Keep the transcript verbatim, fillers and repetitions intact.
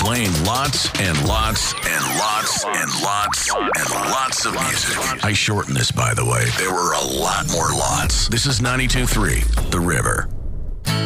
playing lots and lots and lots and lots and lots of music. I shortened this, by the way. There were a lot more lots. This is ninety-two point three, The River.